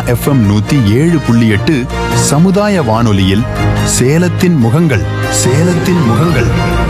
FM 107.8 சமுதாய வானொலியில் சேலத்தின் முகங்கள் சேலத்தின் முகங்கள்.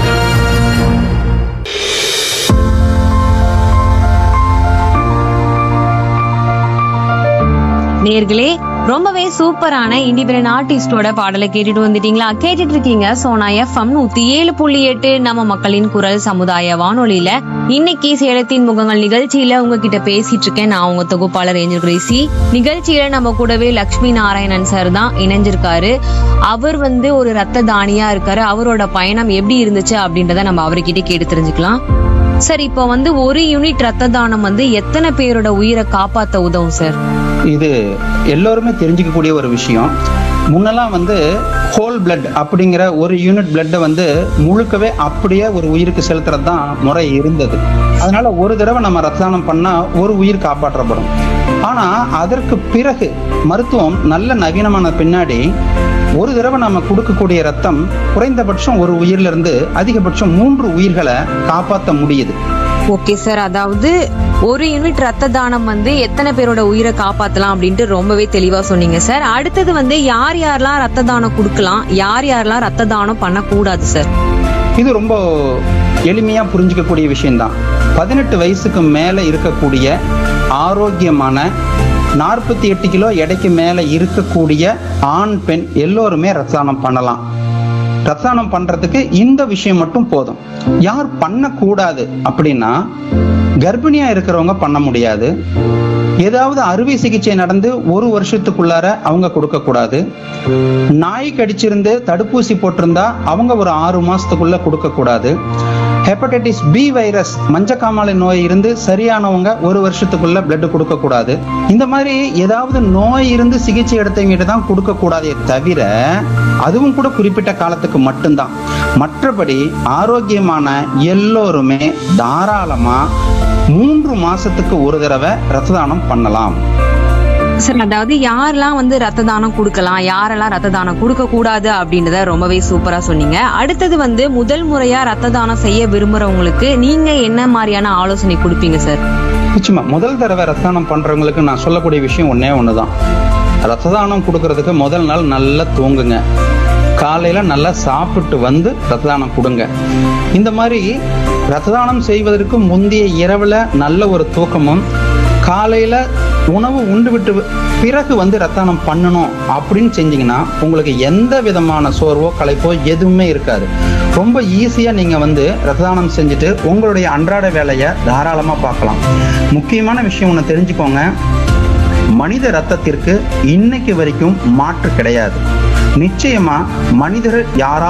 நேர்களே, ரொம்பவே சூப்பரான இண்டிபெண்டன்ட் ஆர்டிஸ்டோட பாடலை கேட்டுட்டு வந்துட்டீங்களா? கேட்டுட்டு இருக்கீங்க சோனா FM 107.8 நம்ம மக்களின் குரல் சமுதாய வானொலியில. இன்னைக்கு சேலத்தின் முகங்கள் நிகழ்ச்சியில உங்ககிட்ட பேசிட்டு இருக்கேன். நான் உங்க தொகுப்பாளர் ஏஞ்சல் கிரேசி. நிகழ்ச்சியில நம்ம கூடவே லட்சுமி நாராயணன் சார் தான் இணைஞ்சிருக்காரு. அவர் ஒரு ரத்த தானியா இருக்காரு. அவரோட பயணம் எப்படி இருந்துச்சு அப்படின்றத நம்ம அவர்கிட்ட கேட்டு தெரிஞ்சுக்கலாம். சார், இப்போ ஒரு யூனிட் ரத்த தானம் எத்தனை பேரோட உயிரை காப்பாத்த உதவும் சார்? இது எல்லோருமே தெரிஞ்சுக்கக்கூடிய ஒரு விஷயம். முன்னெல்லாம் ஹோல் பிளட் அப்படிங்கிற ஒரு யூனிட் பிளட்டை முழுக்கவே அப்படியே ஒரு உயிருக்கு செலுத்துறது தான் முறை இருந்தது. அதனால ஒரு தடவை நம்ம ரத்த தானம் பண்ணா ஒரு உயிர் காப்பாற்றப்படும். ஆனா அதற்கு பிறகு மருத்துவம் நல்ல நவீனமான பின்னாடி ஒரு தடவை நம்ம கொடுக்கக்கூடிய ரத்தம் குறைந்தபட்சம் ஒரு உயிர்ல இருந்து அதிகபட்சம் 3 உயிர்களை காப்பாற்ற முடியுது. ஓகே சார், அதாவது ஒரு யூனிட் ரத்த தானம் எத்தனை பேரோட உயிரை காப்பாத்தலாம் அப்படின்ட்டு ரொம்பவே தெளிவா சொன்னீங்க சார். அடுத்தது யார் யாரெல்லாம் ரத்த தானம் கொடுக்கலாம், யார் யாரெல்லாம் ரத்த தானம் பண்ணக்கூடாது சார்? இது ரொம்ப எளிமையா புரிஞ்சுக்கக்கூடிய விஷயம்தான். 18 வயசுக்கு மேல இருக்கக்கூடிய ஆரோக்கியமான 48 கிலோ எடைக்கு மேல இருக்கக்கூடிய ஆண் பெண் எல்லோருமே ரத்த தானம் பண்ணலாம். ரத்த தானம் பண்றதுக்கு இந்த விஷயம் மட்டும் போதும். யார் பண்ணக்கூடாது அப்படின்னா, கர்ப்பிணியா இருக்கிறவங்க பண்ண முடியாது. ஏதாவது அறுவை சிகிச்சை நடந்து 1 வருஷத்துக்குள்ளார அவங்க கொடுக்க கூடாது. நாய் கடிச்சிருந்து தடுப்பூசி போட்டிருந்தா அவங்க ஒரு 6 மாசத்துக்குள்ள கொடுக்க கூடாது. ஹெப்படைட்டிஸ் பி வைரஸ் மஞ்சக்காமாலை நோய் இருந்து சரியானவங்க 1 வருஷத்துக்குள்ள பிளட் கொடுக்க கூடாது. இந்த மாதிரி ஏதாவது நோய் இருந்து சிகிச்சை எடுத்தவங்கிட்ட தான் கொடுக்க கூடாதே தவிர, அதுவும் கூட குறிப்பிட்ட காலத்துக்கு மட்டும்தான். மற்றபடி ஆரோக்கியமான எல்லோருமே தாராளமா 3 மாசத்துக்கு ஒரு தடவை ரத்த தானம் பண்ணலாம். சார், அதாவது யாரெல்லாம் ரத்த தானம் கொடுக்கலாம், யாரெல்லாம் ரத்த தானம் கொடுக்க கூடாது அப்படின்றத ரொம்பவே சூப்பரா சொன்னீங்க. அடுத்தது முதல் முறையா ரத்த தானம் செய்ய விரும்புறவங்களுக்கு நீங்க என்ன மாதிரியான ஆலோசனை கொடுப்பீங்க சார்? நிச்சயமா முதல் தடவை ரத்த தானம் பண்றவங்களுக்கு நான் சொல்லக்கூடிய விஷயம் ஒண்ணுதான். ரத்த தானம் கொடுக்கறதுக்கு முதல் நாள் நல்லா தூங்குங்க. காலையில நல்லா சாப்பிட்டு ரத்த தானம் கொடுங்க. இந்த மாதிரி ரத்த தானம் செய்வதற்கு முந்தைய இரவுல நல்ல ஒரு தூக்கமும், காலையில உணவு உண்டு விட்டு பிறகு ரத்த தானம் பண்ணணும் அப்படின்னு செஞ்சீங்கன்னா உங்களுக்கு எந்த விதமான சோர்வோ களைப்போ எதுவுமே இருக்காது. ரொம்ப ஈஸியா நீங்க ரத்த தானம் செஞ்சுட்டு உங்களுடைய அன்றாட வேலையை தாராளமா பார்க்கலாம். முக்கியமான விஷயம் ஒண்ணு தெரிஞ்சுக்கோங்க, மனித ரத்தத்திற்கு இன்னைக்கு வரைக்கும் மாற்று கிடையாது. நிச்சயமா மனிதர் யாரா